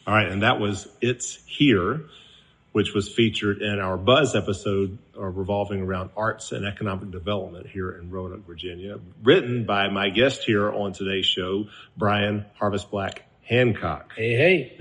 All right, and that was It's Here, which was featured in our Buzz episode revolving around arts and economic development here in Roanoke, Virginia, written by my guest here on today's show, Brian Harvest Black Hancock. Hey.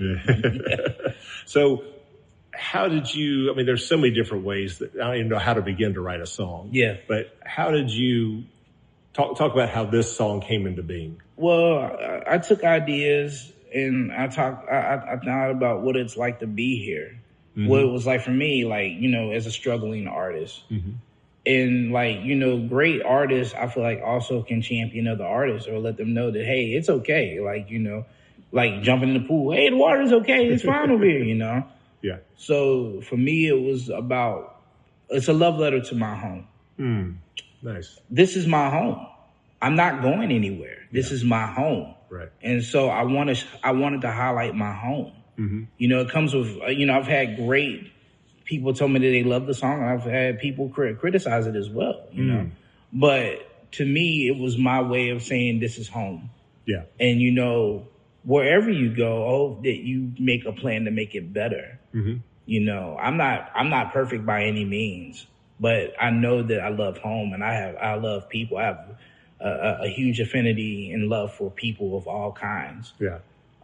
So how did you, I mean, there's so many different ways that I don't even know how to begin to write a song. Yeah. But how did you talk about how this song came into being? Well, I took ideas and I thought about what it's like to be here. Mm-hmm. What it was like for me, like, you know, as a struggling artist. Mm-hmm. And like, you know, great artists, I feel like also can champion other artists or let them know that, hey, it's okay. Like, you know, like jumping in the pool. Hey, the water's okay. It's fine over here, you know? Yeah. So for me, it was about, it's a love letter to my home. Nice. This is my home. I'm not going anywhere. This is my home. Right. And so I wanted to highlight my home. Mm-hmm. You know, it comes with, you know, I've had great people tell me that they love the song. I've had people criticize it as well, you know. But to me, it was my way of saying this is home. Yeah. And, you know, wherever you go, that you make a plan to make it better. Mm-hmm. You know, I'm not perfect by any means, but I know that I love home and I love people. I have a huge affinity and love for people of all kinds. Yeah.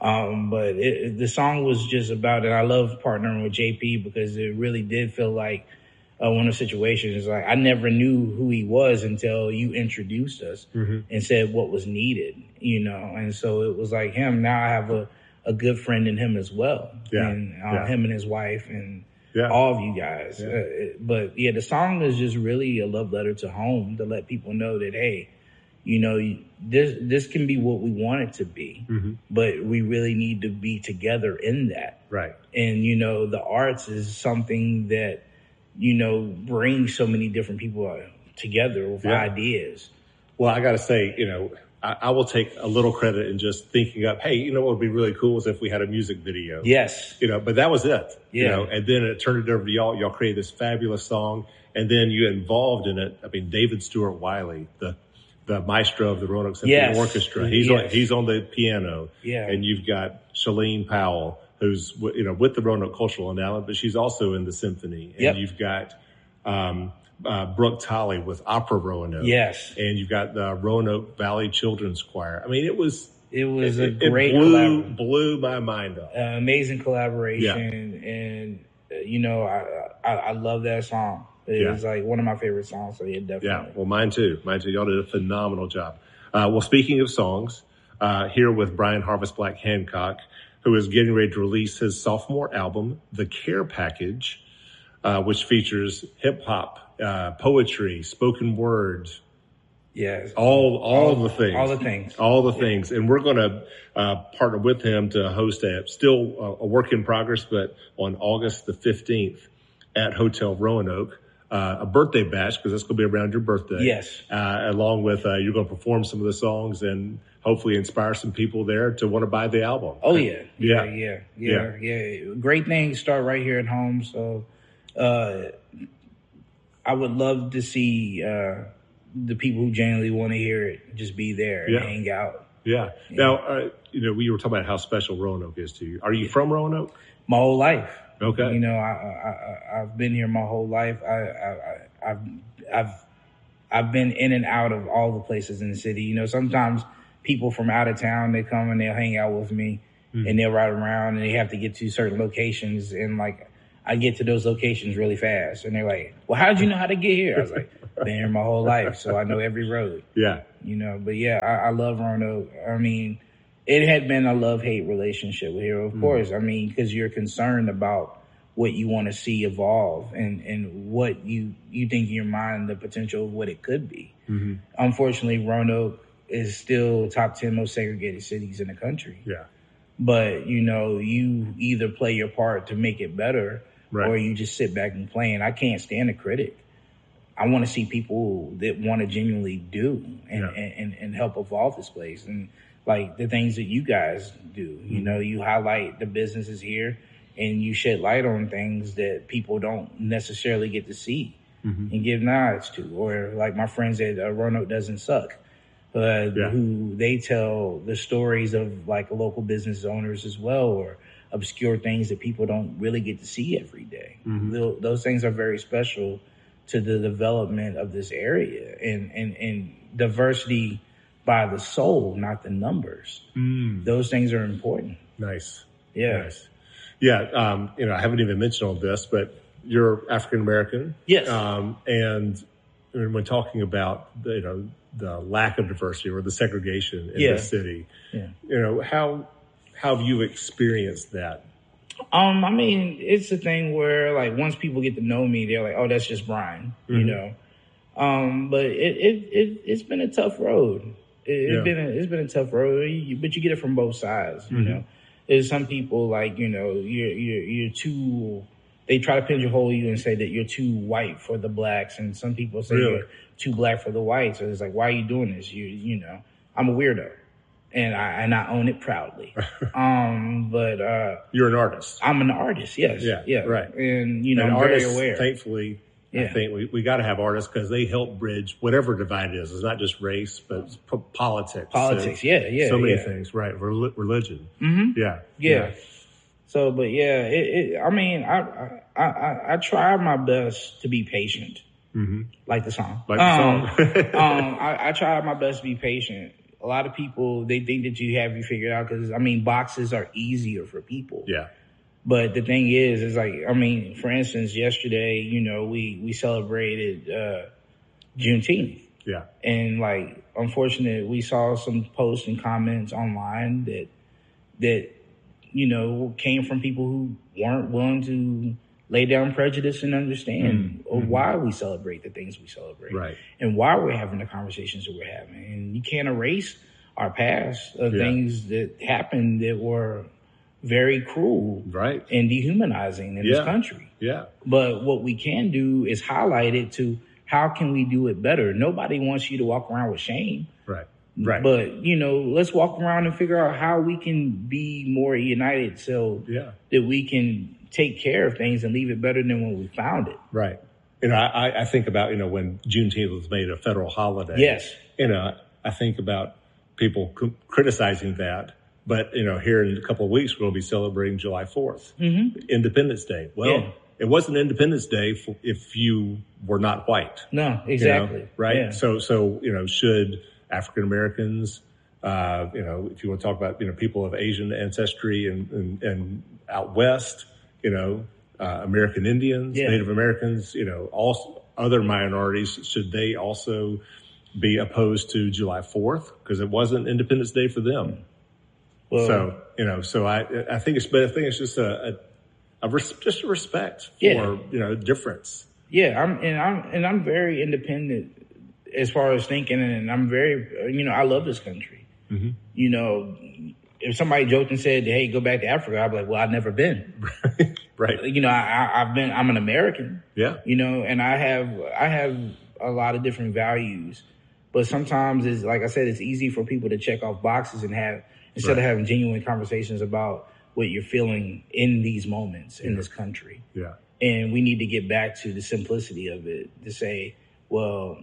But the song was just about it. I love partnering with JP because it really did feel like one of the situations. Like I never knew who he was until you introduced us and said what was needed, you know. And so it was like him. Now I have a good friend in him as well. Yeah. And him and his wife and yeah. all of you guys. Yeah. But yeah, the song is just really a love letter to home to let people know that, hey, you know, this can be what we want it to be, but we really need to be together in that. Right. And, you know, the arts is something that, you know, brings so many different people together with ideas. Well, I got to say, you know, I will take a little credit in just thinking up, hey, you know what would be really cool is if we had a music video. Yes. You know, but that was it. Yeah. You know, and then it turned it over to y'all. Y'all created this fabulous song. And then you involved in it. I mean, David Stewart Wiley, the maestro of the Roanoke Symphony Orchestra. He's on the piano. Yeah. And you've got Shalene Powell, who's, you know, with the Roanoke Cultural Endowment, but she's also in the symphony. And you've got, Brooke Tolley with Opera Roanoke. Yes. And you've got the Roanoke Valley Children's Choir. I mean, it blew my mind up. Amazing collaboration. Yeah. And, you know, I love that song. It's like one of my favorite songs. So yeah, definitely. Yeah. Well, mine too. Y'all did a phenomenal job. Well, speaking of songs, here with Brian Harvest Black Hancock, who is getting ready to release his sophomore album, The Care Package, which features hip hop, poetry, spoken word. Yes. All the things. All the things. And we're going to partner with him to host a work in progress, but on August the 15th at Hotel Roanoke, a birthday bash, because that's going to be around your birthday. Yes. Along with, you're going to perform some of the songs and hopefully inspire some people there to want to buy the album. Oh, yeah. Great things start right here at home. So, I would love to see, the people who genuinely want to hear it just be there and hang out. Yeah. Now, you know, we were talking about how special Roanoke is to you. Are you from Roanoke? My whole life. Okay. You know, I've been here my whole life. I've been in and out of all the places in the city. You know, sometimes people from out of town, they come and they'll hang out with me and they'll ride around and they have to get to certain locations. And like, I get to those locations really fast and they're like, well, how did you know how to get here? I was like, been here my whole life. So I know every road. Yeah. You know, but yeah, I love Roanoke. I mean, it had been a love-hate relationship here, of course. I mean, because you're concerned about what you want to see evolve and what you think in your mind, the potential of what it could be. Mm-hmm. Unfortunately, Roanoke is still top 10 most segregated cities in the country. Yeah. But, you know, you either play your part to make it better or you just sit back and play. And I can't stand a critic. I want to see people that want to genuinely do and help evolve this place. And like the things that you guys do, you know, you highlight the businesses here and you shed light on things that people don't necessarily get to see and give nods to. Or like my friends at Roanoke Doesn't Suck. who they tell the stories of like local business owners as well, or obscure things that people don't really get to see every day. Mm-hmm. Those things are very special to the development of this area, and diversity by the soul, not the numbers. Those things are important. Nice. Yeah. Nice. Yeah. I haven't even mentioned all this, but you're African American. Yes. And when talking about the lack of diversity or the segregation in the city, how have you experienced that? I mean, it's a thing where like once people get to know me, they're like, "Oh, that's just Brian," But it's been a tough road. It's been a tough road, but you get it from both sides. You know, there's some people like you're too. They try to pigeonhole you and say that you're too white for the blacks, and some people say you're too black for the whites. So it's like, why are you doing this? I'm a weirdo, and I own it proudly. But you're an artist. I'm an artist. Yes. Yeah. Right. And I'm artists, very aware. Thankfully, I think we got to have artists because they help bridge whatever divide it is. It's not just race, but politics. Politics. So many things. Right. Religion. Mm-hmm. Yeah. So, but I try my best to be patient. Mm-hmm. Like the song. I try my best to be patient. A lot of people, they think that you have you figured out because, boxes are easier for people. Yeah. But the thing is like, for instance, yesterday, we celebrated Juneteenth. Yeah. And like, unfortunately, we saw some posts and comments online that came from people who weren't willing to lay down prejudice and understand why we celebrate the things we celebrate. Right. And why we're having the conversations that we're having. And you can't erase our past of things that happened that were very cruel and dehumanizing in this country. Yeah. But what we can do is highlight it to how can we do it better? Nobody wants you to walk around with shame. Right. Right. But, let's walk around and figure out how we can be more united so that we can take care of things and leave it better than when we found it. Right. I think about, when Juneteenth was made a federal holiday. Yes. I think about people criticizing that. But, here in a couple of weeks, we're going to be celebrating July 4th, Independence Day. Well, it wasn't Independence Day if you were not white. No, exactly. Right. Yeah. So, should African Americans, if you want to talk about, people of Asian ancestry and out West, American Indians, Native Americans, all other minorities, should they also be opposed to July 4th? Because it wasn't Independence Day for them. Well, I think it's just a respect for, difference. Yeah. I'm very independent as far as thinking, and I'm very, I love this country. Mm-hmm. If somebody joked and said, "Hey, go back to Africa," I'd be like, "Well, I've never been." Right. I'm an American. Yeah. And I have a lot of different values, but sometimes it's like I said, it's easy for people to check off boxes and instead of having genuine conversations about what you're feeling in these moments in this country. Yeah. And we need to get back to the simplicity of it to say, well,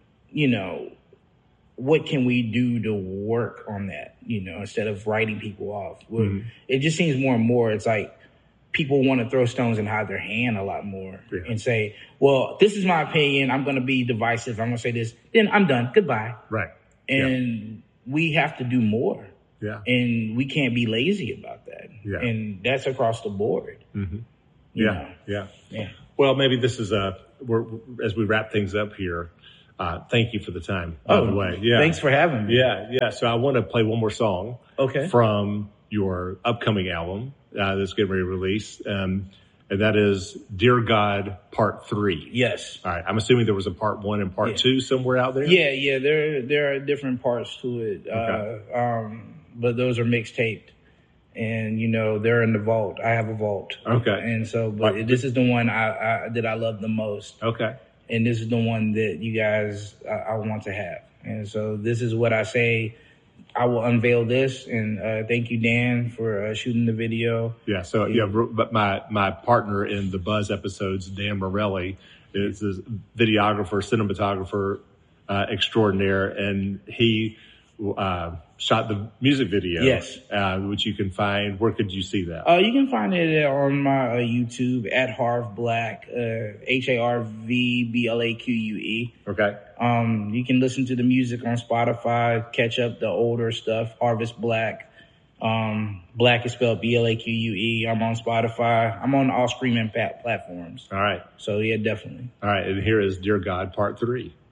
what can we do to work on that, instead of writing people off? It just seems more and more, it's like people want to throw stones and hide their hand a lot more and say, well, this is my opinion. I'm going to be divisive. I'm going to say this. Then I'm done. Goodbye. Right. And we have to do more. Yeah. And we can't be lazy about that. Yeah. And that's across the board. Mm-hmm. Yeah. Well, maybe this is as we wrap things up here. Thank you for the time, by the way. Yeah. Thanks for having me. Yeah. So I want to play one more song from your upcoming album that's getting ready to release. And that is Dear God Part 3. Yes. All right. I'm assuming there was a Part 1 and Part 2 somewhere out there? Yeah. There are different parts to it. Okay. But those are mixtaped. And, they're in the vault. I have a vault. Okay. And so, but this is the one that I love the most. Okay. And this is the one that you guys, I want to have. And so this is what I say. I will unveil this. And thank you, Dan, for shooting the video. Yeah. So, but my partner in the Buzz episodes, Dan Morelli, is a videographer, cinematographer extraordinaire. And he shot the music video. Yes. Which you can find. Where could you see that? You can find it on my YouTube at Harv Black, HARVBLAQUE. Okay. You can listen to the music on Spotify, catch up the older stuff, Harvest Black. Black is spelled BLAQUE. I'm on Spotify. I'm on all streaming platforms. All right. So yeah, definitely. All right. And here is Dear God Part 3.